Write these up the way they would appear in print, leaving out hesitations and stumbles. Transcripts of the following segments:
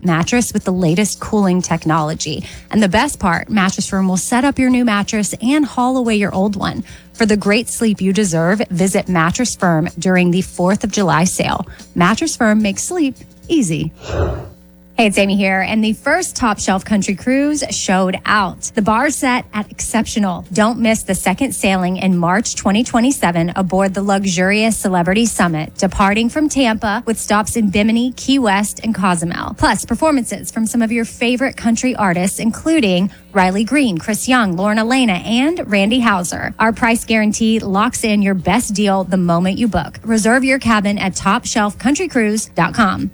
mattress with the latest cooling technology. And the best part, Mattress Firm will set up your new mattress and haul away your old one. For the great sleep you deserve, visit Mattress Firm during the 4th of July sale. Mattress Firm makes sleep easy. Hey, it's Amy here, and the first Top Shelf Country Cruise showed out. The bar set at exceptional. Don't miss the second sailing in March 2027 aboard the luxurious Celebrity Summit, departing from Tampa with stops in Bimini, Key West, and Cozumel. Plus, performances from some of your favorite country artists, including Riley Green, Chris Young, Lorna Lana, and Randy Houser. Our price guarantee locks in your best deal the moment you book. Reserve your cabin at TopShelfCountryCruise.com.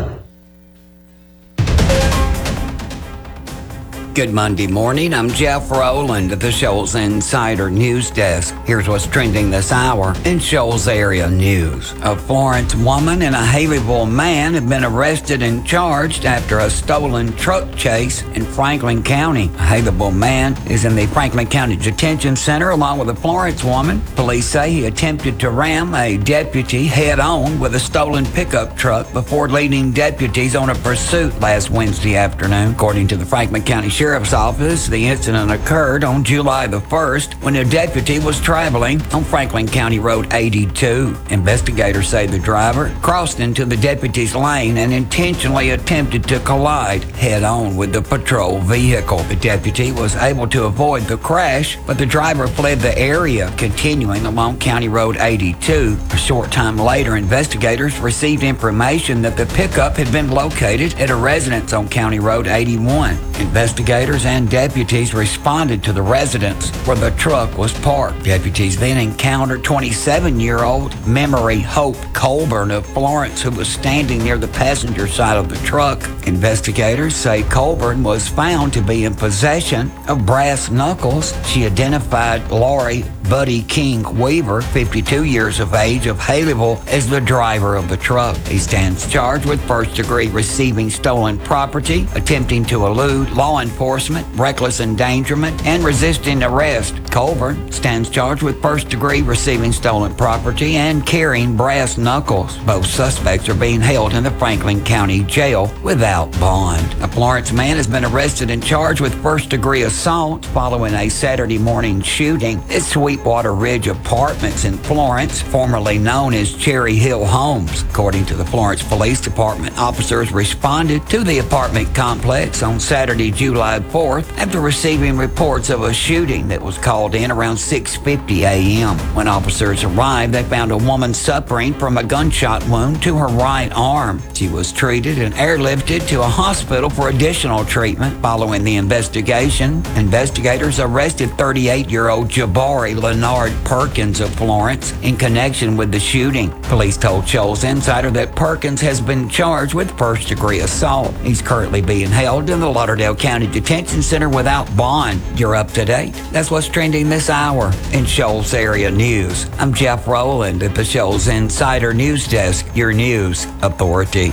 Good Monday morning. I'm Jeff Rowland of the Shoals Insider News Desk. Here's what's trending this hour in Shoals area news. A Florence woman and a Haleyville man have been arrested and charged after a stolen truck chase in Franklin County. A Haleyville man is in the Franklin County Detention Center along with a Florence woman. Police say he attempted to ram a deputy head-on with a stolen pickup truck before leading deputies on a pursuit last Wednesday afternoon. According to the Franklin County Sheriff's Office, the incident occurred on July the 1st when a deputy was traveling on Franklin County Road 82. Investigators say the driver crossed into the deputy's lane and intentionally attempted to collide head-on with the patrol vehicle. The deputy was able to avoid the crash, but the driver fled the area, continuing along County Road 82. A short time later, investigators received information that the pickup had been located at a residence on County Road 81. Investigators and deputies responded to the residence where the truck was parked. Deputies then encountered 27-year-old Memory Hope Colburn of Florence, who was standing near the passenger side of the truck. Investigators say Colburn was found to be in possession of brass knuckles. She identified Lori Buddy King Weaver, 52 years of age, of Haleyville, as the driver of the truck. He stands charged with first-degree receiving stolen property, attempting to elude law enforcement, reckless endangerment, and resisting arrest. Colburn stands charged with first-degree receiving stolen property and carrying brass knuckles. Both suspects are being held in the Franklin County Jail without bond. A Florence man has been arrested and charged with first-degree assault following a Saturday morning shooting at Sweetwater Ridge Apartments in Florence, formerly known as Cherry Hill Homes. According to the Florence Police Department, officers responded to the apartment complex on Saturday, July 4th, after receiving reports of a shooting that was called in around 6:50 a.m. When officers arrived, they found a woman suffering from a gunshot wound to her right arm. She was treated and airlifted to a hospital for additional treatment. Following the investigation, investigators arrested 38-year-old Jabari Leonard Perkins of Florence in connection with the shooting. Police told Shoals Insider that Perkins has been charged with first-degree assault. He's currently being held in the Lauderdale County Detention Center without bond. You're up to date. That's what's trending this hour in Shoals area news. I'm Jeff Rowland at the Shoals Insider News Desk, your news authority.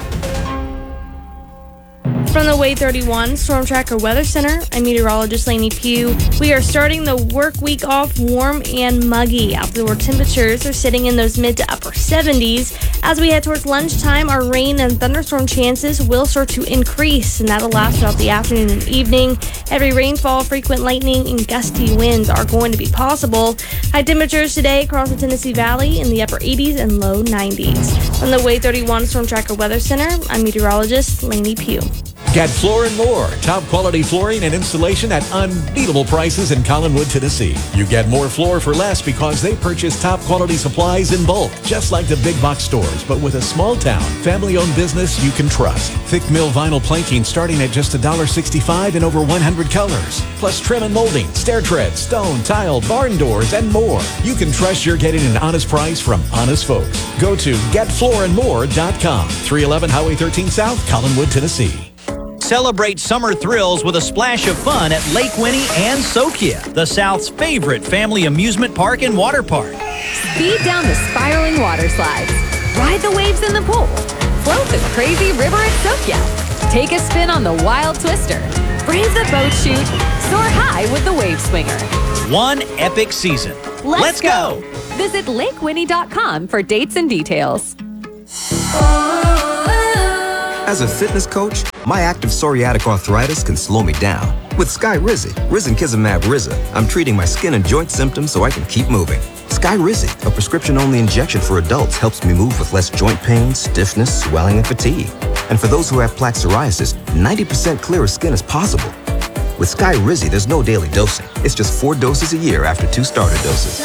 From the Wave 31 Storm Tracker Weather Center, I'm meteorologist Lainey Pugh. We are starting the work week off warm and muggy. Outdoor temperatures are sitting in those mid to upper 70s. As we head towards lunchtime, our rain and thunderstorm chances will start to increase, and that'll last throughout the afternoon and evening. Heavy rainfall, frequent lightning, and gusty winds are going to be possible. High temperatures today across the Tennessee Valley in the upper 80s and low 90s. From the Wave 31 Storm Tracker Weather Center, I'm meteorologist Lainey Pugh. Get Floor & More, top quality flooring and installation at unbeatable prices in Collinwood, Tennessee. You get more floor for less because they purchase top quality supplies in bulk, just like the big box stores, but with a small town, family-owned business you can trust. Thick mill vinyl planking starting at just $1.65 in over 100 colors. Plus trim and molding, stair treads, stone, tile, barn doors, and more. You can trust you're getting an honest price from honest folks. Go to getfloorandmore.com, 311 Highway 13 South, Collinwood, Tennessee. Celebrate summer thrills with a splash of fun at Lake Winnie and Sokia, the South's favorite family amusement park and water park. Speed down the spiraling water slides, ride the waves in the pool, float the crazy river at Sokia, take a spin on the wild twister, brave the boat chute, soar high with the wave swinger. One epic season. Let's go! Visit lakewinnie.com for dates and details. As a fitness coach, My active psoriatic arthritis can slow me down. With Skyrizi, Risankizumab Riza, I'm treating my skin and joint symptoms so I can keep moving. Skyrizi, a prescription-only injection for adults, helps me move with less joint pain, stiffness, swelling, and fatigue. And for those who have plaque psoriasis, 90% clearer skin is possible. With Skyrizi, there's no daily dosing. It's just 4 doses a year after 2 starter doses.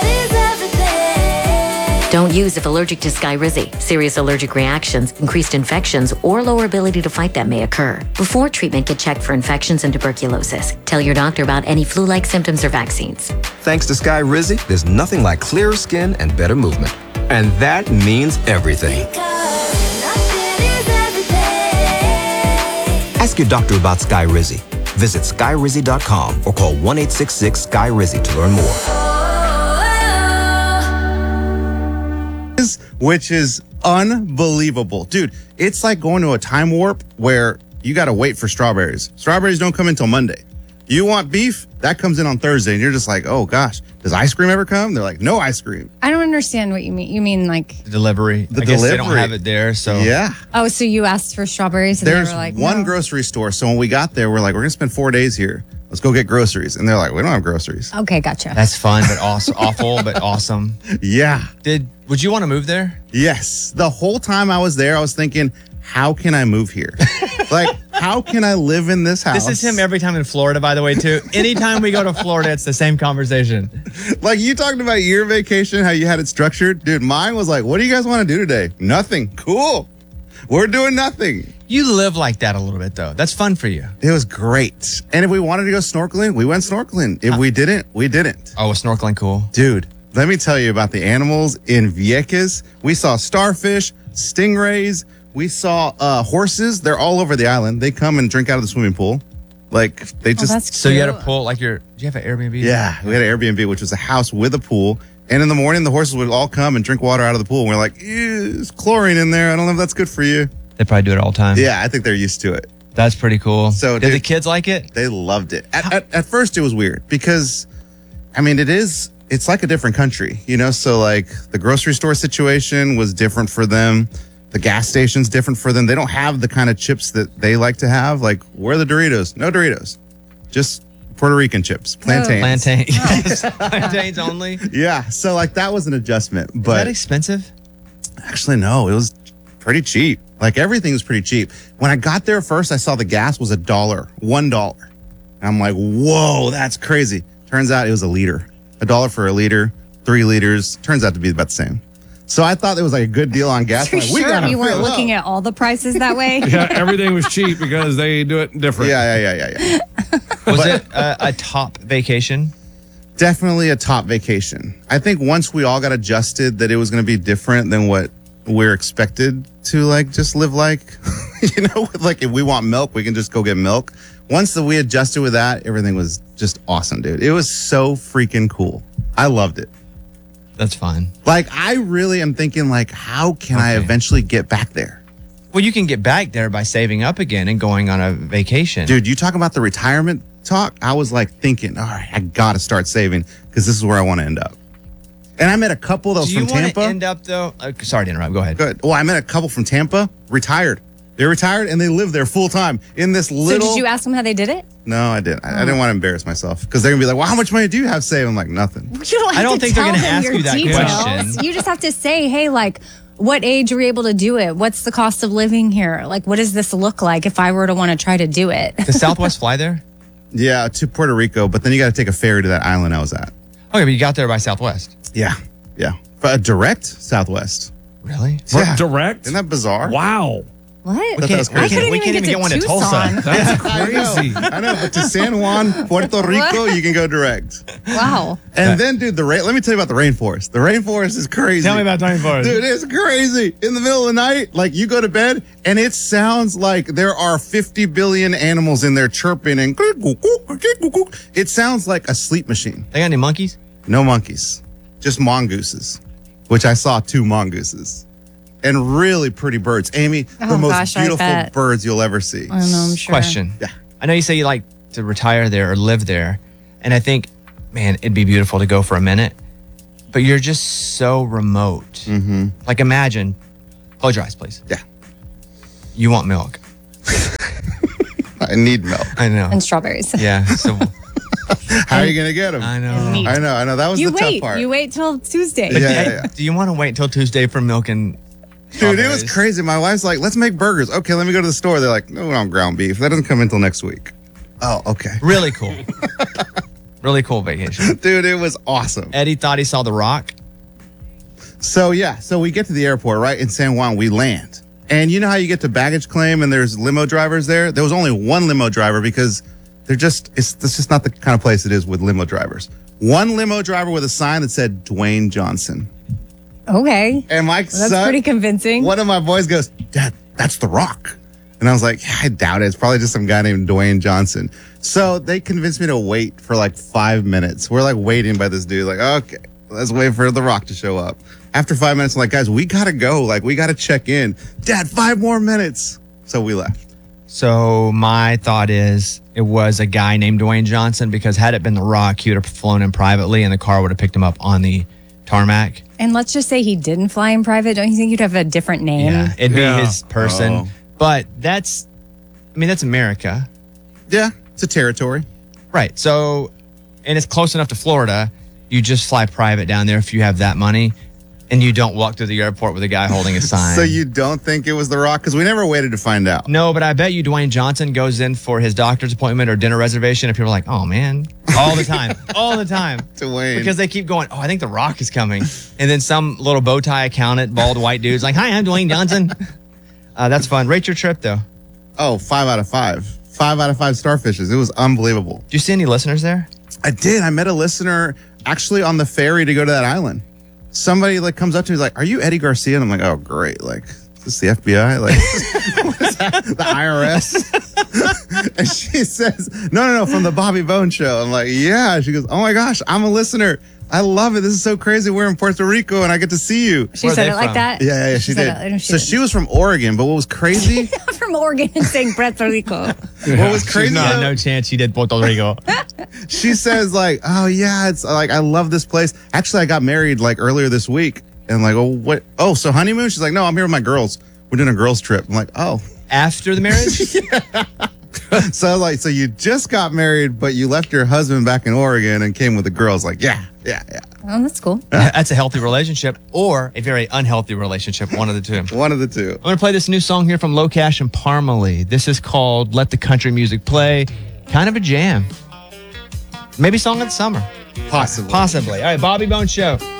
Don't use if allergic to Skyrizi. Serious allergic reactions, increased infections, or lower ability to fight them may occur. Before treatment, get checked for infections and tuberculosis. Tell your doctor about any flu-like symptoms or vaccines. Thanks to Skyrizi, there's nothing like clearer skin and better movement. And that means everything. Ask your doctor about Skyrizi. Visit Skyrizi.com or call 1-866-SKY-RIZI to learn more. Which is unbelievable. Dude, it's like going to a time warp where you got to wait for strawberries. Strawberries don't come until Monday. You want beef? That comes in on Thursday. And you're just like, oh, gosh, does ice cream ever come? They're like, no ice cream. I don't understand what you mean. You mean like The delivery. The I guess delivery. they don't have it there, so. Yeah. Oh, so you asked for strawberries and There's they were like, one no. grocery store. So when we got there, we're like, we're going to spend 4 days here. Let's go get groceries. And they're like, we don't have groceries. Okay, gotcha. That's fun, but also awful, but awesome. Yeah. Would you want to move there? Yes. The whole time I was there, I was thinking, how can I move here? Like, how can I live in this house? This is him every time in Florida, by the way, too. Anytime we go to Florida, it's the same conversation. Like, you talked about your vacation, how you had it structured. Dude, mine was like, what do you guys want to do today? Nothing. Cool. We're doing nothing. You live like that a little bit, though. That's fun for you. It was great. And if we wanted to go snorkeling, we went snorkeling. If we didn't, we didn't. Oh, was snorkeling cool? Dude, let me tell you about the animals in Vieques. We saw starfish, stingrays. We saw horses. They're all over the island. They come and drink out of the swimming pool. Like, they just... that's So you had a cute. pool, like did you have an Airbnb? Yeah, we had an Airbnb, which was a house with a pool. And in the morning, the horses would all come and drink water out of the pool. And we're like, ew, there's chlorine in there. I don't know if that's good for you. They probably do it all the time. Yeah, I think they're used to it. That's pretty cool. So, did dude, the kids like it? They loved it. At first, it was weird because, I mean, it's like a different country, you know? So, like, the grocery store situation was different for them. The gas station's different for them. They don't have the kind of chips that they like to have. Like, where are the Doritos? No Doritos. Just Puerto Rican chips. Plantains. Plantains only? Yeah. So, like, that was an adjustment. Is But that expensive? actually, no, it was pretty cheap. Like, everything was pretty cheap. When I got there first, I saw the gas was $1. And I'm like, whoa, that's crazy. Turns out it was a liter. $1 for a liter, 3 liters. Turns out to be about the same. So I thought it was like a good deal on gas. For Like, we sure gotta you weren't fill looking up. at all the prices that way. Yeah, everything was cheap because they do it different. Yeah. Was it a top vacation? Definitely a top vacation. I think once we all got adjusted that it was going to be different than what we're expected to, like, just live like, you know, like if we want milk, we can just go get milk. Once that we adjusted with that, everything was just awesome, dude. It was so freaking cool. I loved it. That's fine. Like, I really am thinking, like, how can I eventually get back there? Well, you can get back there by saving up again and going on a vacation. Dude, you talk about the retirement talk. I was like thinking, all right, I got to start saving because this is where I want to end up. And I met a couple that was Do you from want Tampa. to end up, though? Sorry to interrupt. Go ahead. Good. Well, I met a couple from Tampa, retired. They're retired and they live there full time in this little. So did you ask them how they did it? No, I didn't. I didn't want to embarrass myself because they're gonna be like, "Well, how much money do you have saved?" I'm like, "Nothing." You don't have I don't to think they're tell gonna them ask your you that details. question. You just have to say, hey, like, what age were you able to do it? What's the cost of living here? Like, what does this look like if I were to want to try to do it? Does Southwest fly there? Yeah, to Puerto Rico, but then you got to take a ferry to that island I was at. Okay, but you got there by Southwest. Yeah. But a direct Southwest. Really? Yeah. Direct? Isn't that bizarre? Wow. What? That was crazy. I couldn't we even can't get even get one to Tucson. Tulsa. That's crazy. I know, but to San Juan, Puerto Rico, you can go direct. Wow. And then, dude, let me tell you about the rainforest. The rainforest is crazy. Tell me about rainforest. Dude, it's crazy. In the middle of the night, like, you go to bed, and it sounds like there are 50 billion animals in there chirping and it sounds like a sleep machine. They got any monkeys? No monkeys, just mongooses, which I saw 2 mongooses. And really pretty birds. Amy, the Oh, most gosh, I beautiful bet. birds you'll ever see. I know, I'm sure. Question. Yeah. I know you say you like to retire there or live there. And I think, man, it'd be beautiful to go for a minute. But you're just so remote. Mm-hmm. Like, imagine, close your eyes, please. Yeah. You want milk. and need milk. I know. And strawberries. Yeah. So how are you going to get them? I know. I know. That was You the wait. tough part. You wait till Tuesday. Yeah. Do you want to wait until Tuesday for milk and Dude, it was crazy. My wife's like, let's make burgers. Okay, let me go to the store. They're like, no, we don't have ground beef. That doesn't come until next week. Oh, okay. Really cool. Really cool vacation. Dude, it was awesome. Eddie thought he saw The Rock. So we get to the airport, right? In San Juan, we land. And you know how you get to baggage claim and there's limo drivers there? There was only one limo driver because it's just not the kind of place it is with limo drivers. One limo driver with a sign that said Dwayne Johnson. Okay. And my That's son, pretty convincing. one of my boys goes, Dad, that's The Rock. And I was like, yeah, I doubt it. It's probably just some guy named Dwayne Johnson. So they convinced me to wait for like 5 minutes. We're like waiting by this dude, like, okay, let's wait for The Rock to show up. After 5 minutes, I'm like, guys, we got to go. Like, we got to check in. Dad, 5 more minutes. So we left. So my thought is it was a guy named Dwayne Johnson because had it been The Rock, he would have flown in privately and the car would have picked him up on the tarmac. And let's just say he didn't fly in private. Don't you think you'd have a different name? Yeah, it'd be his person. Oh. But that's America. Yeah, it's a territory. Right. So, and it's close enough to Florida. You just fly private down there if you have that money. And you don't walk through the airport with a guy holding a sign. So you don't think it was The Rock? Because we never waited to find out. No, but I bet you Dwayne Johnson goes in for his doctor's appointment or dinner reservation and people are like, oh, man. All the time. All the time. Dwayne. Because they keep going, oh, I think The Rock is coming. And then some little bow tie accountant, bald white dude's like, hi, I'm Dwayne Johnson. That's fun. Rate your trip, though. Oh, 5 out of 5. 5 out of 5 starfishes. It was unbelievable. Do you see any listeners there? I did. I met a listener actually on the ferry to go to that island. Somebody like comes up to me like, are you Eddie Garcia? And I'm like, oh, great. Like, is this the FBI? Like, what is that? The IRS? And she says, no, from the Bobby Bones Show. I'm like, yeah. She goes, oh my gosh, I'm a listener. I love it. This is so crazy. We're in Puerto Rico and I get to see you. She said it like that? Yeah, she did. So she was from Oregon, but what was crazy? From Oregon and saying Puerto Rico. What was crazy? No chance she did Puerto Rico. She says like, oh yeah, it's like, I love this place. Actually, I got married like earlier this week. And like, oh, what? Oh, so honeymoon? She's like, no, I'm here with my girls. We're doing a girls trip. I'm like, oh. After the marriage? So you just got married, but you left your husband back in Oregon and came with the girls. Like, yeah. Oh, that's cool. That's a healthy relationship or a very unhealthy relationship. One of the two. One of the two. I'm going to play this new song here from Low Cash and Parmalee. This is called Let the Country Music Play. Kind of a jam. Maybe song of the summer. Possibly. All right, Bobby Bones Show.